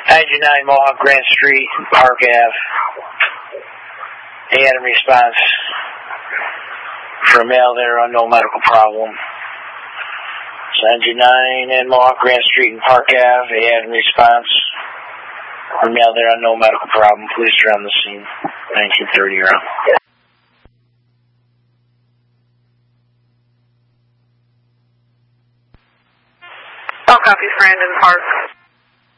99 Mohawk Grant Street, Park Ave. They had a response for a male there on no medical problem. 99 and Mohawk Grant Street and Park Ave. They had a response for a male there on no medical problem. Police are on the scene. 1930 around. All copies, Brandon Park.